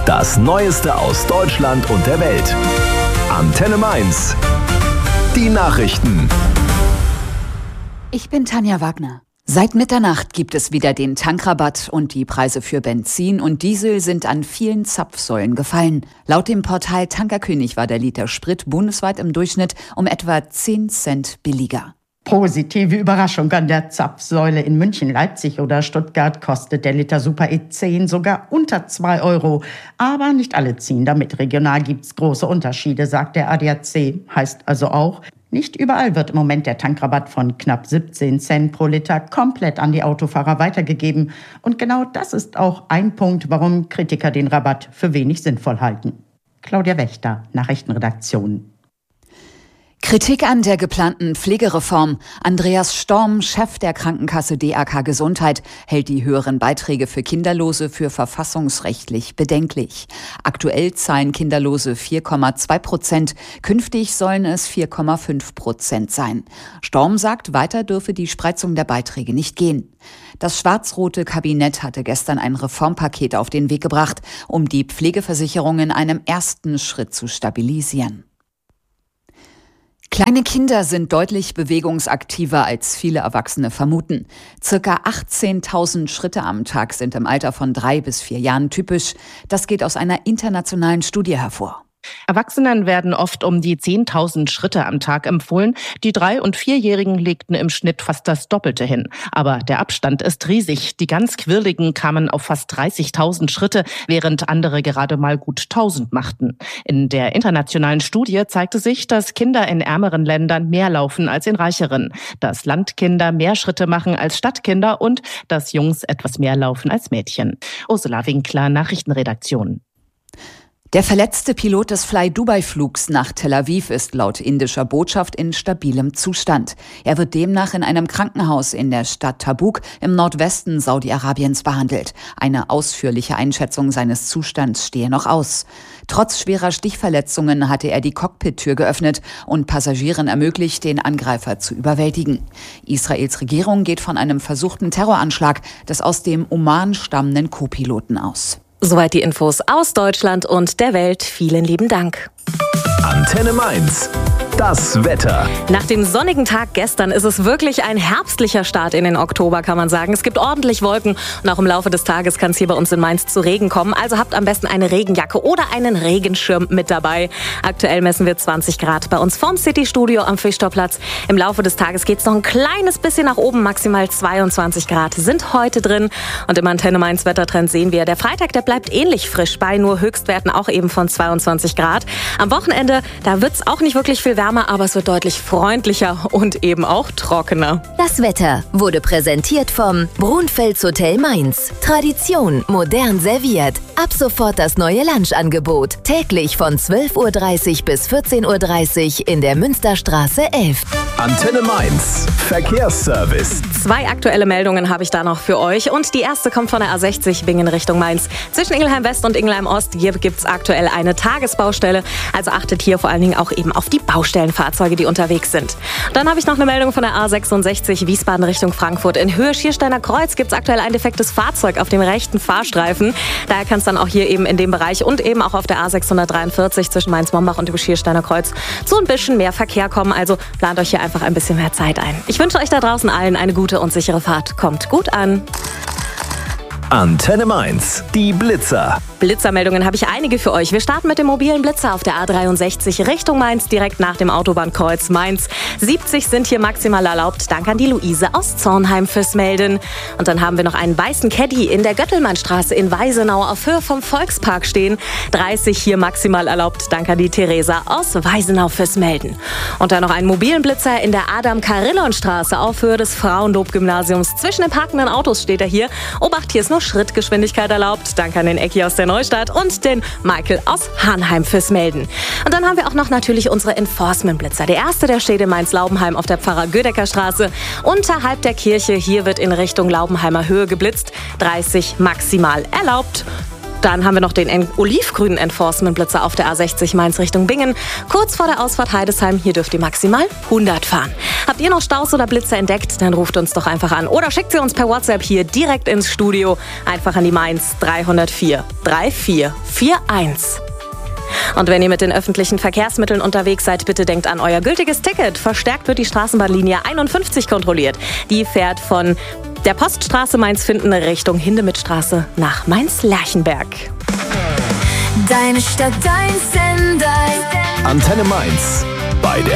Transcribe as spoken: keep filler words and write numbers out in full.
Das Neueste aus Deutschland und der Welt. Antenne Mainz. Die Nachrichten. Ich bin Tanja Wagner. Seit Mitternacht gibt es wieder den Tankrabatt und die Preise für Benzin und Diesel sind an vielen Zapfsäulen gefallen. Laut dem Portal Tankerkönig war der Liter Sprit bundesweit im Durchschnitt um etwa zehn Cent billiger. Positive Überraschung an der Zapfsäule. In München, Leipzig oder Stuttgart kostet der Liter Super E zehn sogar unter zwei Euro. Aber nicht alle ziehen damit. Regional gibt's große Unterschiede, sagt der A D A C. Heißt also auch, nicht überall wird im Moment der Tankrabatt von knapp siebzehn Cent pro Liter komplett an die Autofahrer weitergegeben. Und genau das ist auch ein Punkt, warum Kritiker den Rabatt für wenig sinnvoll halten. Claudia Wächter, Nachrichtenredaktion. Kritik an der geplanten Pflegereform. Andreas Storm, Chef der Krankenkasse D A K Gesundheit, hält die höheren Beiträge für Kinderlose für verfassungsrechtlich bedenklich. Aktuell zahlen Kinderlose vier Komma zwei Prozent, künftig sollen es vier Komma fünf Prozent sein. Storm sagt, weiter dürfe die Spreizung der Beiträge nicht gehen. Das schwarz-rote Kabinett hatte gestern ein Reformpaket auf den Weg gebracht, um die Pflegeversicherung in einem ersten Schritt zu stabilisieren. Kleine Kinder sind deutlich bewegungsaktiver, als viele Erwachsene vermuten. Circa achtzehntausend Schritte am Tag sind im Alter von drei bis vier Jahren typisch. Das geht aus einer internationalen Studie hervor. Erwachsenen werden oft um die zehntausend Schritte am Tag empfohlen. Die Drei- und Vierjährigen legten im Schnitt fast das Doppelte hin. Aber der Abstand ist riesig. Die ganz Quirligen kamen auf fast dreißigtausend Schritte, während andere gerade mal gut tausend machten. In der internationalen Studie zeigte sich, dass Kinder in ärmeren Ländern mehr laufen als in reicheren, dass Landkinder mehr Schritte machen als Stadtkinder und dass Jungs etwas mehr laufen als Mädchen. Ursula Winkler, Nachrichtenredaktion. Der verletzte Pilot des Fly-Dubai-Flugs nach Tel Aviv ist laut indischer Botschaft in stabilem Zustand. Er wird demnach in einem Krankenhaus in der Stadt Tabuk im Nordwesten Saudi-Arabiens behandelt. Eine ausführliche Einschätzung seines Zustands stehe noch aus. Trotz schwerer Stichverletzungen hatte er die Cockpit-Tür geöffnet und Passagieren ermöglicht, den Angreifer zu überwältigen. Israels Regierung geht von einem versuchten Terroranschlag des aus dem Oman stammenden Co-Piloten aus. Soweit die Infos aus Deutschland und der Welt. Vielen lieben Dank. Antenne Mainz. Das Wetter. Nach dem sonnigen Tag gestern ist es wirklich ein herbstlicher Start in den Oktober, kann man sagen. Es gibt ordentlich Wolken und auch im Laufe des Tages kann es hier bei uns in Mainz zu Regen kommen. Also habt am besten eine Regenjacke oder einen Regenschirm mit dabei. Aktuell messen wir zwanzig Grad bei uns vom City-Studio am Fischtorplatz. Im Laufe des Tages geht es noch ein kleines bisschen nach oben. Maximal zweiundzwanzig Grad sind heute drin. Und im Antenne Mainz Wettertrend sehen wir, der Freitag, der bleibt ähnlich frisch bei nur Höchstwerten auch eben von zweiundzwanzig Grad. Am Wochenende, da wird es auch nicht wirklich viel wärmer, aber es wird deutlich freundlicher und eben auch trockener. Das Wetter wurde präsentiert vom Brunfels Hotel Mainz. Tradition modern serviert. Ab sofort das neue Lunchangebot. Täglich von zwölf Uhr dreißig bis vierzehn Uhr dreißig in der Münsterstraße elf. Antenne Mainz. Verkehrsservice. Zwei aktuelle Meldungen habe ich da noch für euch. Und die erste kommt von der A sechzig Bingen Richtung Mainz. Zwischen Ingelheim West und Ingelheim Ost hier gibt es aktuell eine Tagesbaustelle. Also achtet hier vor allen Dingen auch eben auf die Baustellenfahrzeuge, die unterwegs sind. Dann habe ich noch eine Meldung von der A sechsundsechzig Wiesbaden Richtung Frankfurt. In Höhe Schiersteiner Kreuz gibt es aktuell ein defektes Fahrzeug auf dem rechten Fahrstreifen. Daher kann es dann auch hier eben in dem Bereich und eben auch auf der A sechshundertdreiundvierzig zwischen Mainz-Mombach und dem Schiersteiner Kreuz zu ein bisschen mehr Verkehr kommen. Also plant euch hier einfach ein bisschen mehr Zeit ein. Ich wünsche euch da draußen allen eine gute und sichere Fahrt. Kommt gut an. Antenne Mainz. Die Blitzer. Blitzermeldungen habe ich einige für euch. Wir starten mit dem mobilen Blitzer auf der A dreiundsechzig Richtung Mainz, direkt nach dem Autobahnkreuz Mainz. siebzig sind hier maximal erlaubt. Danke an die Luise aus Zornheim fürs Melden. Und dann haben wir noch einen weißen Caddy in der Göttelmannstraße in Weisenau auf Höhe vom Volkspark stehen. dreißig hier maximal erlaubt. Danke an die Theresa aus Weisenau fürs Melden. Und dann noch einen mobilen Blitzer in der Adam-Karillon-Straße auf Höhe des Frauenlob-Gymnasiums. Zwischen den parkenden Autos steht er hier. Obacht, hier ist nur Schrittgeschwindigkeit erlaubt. Danke an den Ecki aus der Neustadt und den Michael aus Hanheim fürs Melden. Und dann haben wir auch noch natürlich unsere Enforcement-Blitzer. Der erste, der steht in Mainz-Laubenheim auf der Pfarrer-Gödecker-Straße. Unterhalb der Kirche, hier wird in Richtung Laubenheimer Höhe geblitzt. dreißig maximal erlaubt. Dann haben wir noch den olivgrünen Enforcement-Blitzer auf der A sechzig Mainz Richtung Bingen. Kurz vor der Ausfahrt Heidesheim, hier dürft ihr maximal hundert fahren. Habt ihr noch Staus oder Blitzer entdeckt? Dann ruft uns doch einfach an oder schickt sie uns per WhatsApp hier direkt ins Studio. Einfach an die Mainz drei null vier drei vier vier eins. Und wenn ihr mit den öffentlichen Verkehrsmitteln unterwegs seid, bitte denkt an euer gültiges Ticket. Verstärkt wird die Straßenbahnlinie einundfünfzig kontrolliert. Die fährt von der Poststraße Mainz-Finden Richtung Hindemithstraße nach Mainz-Lerchenberg. Deine Stadt, dein Sender. Antenne Mainz. Bei der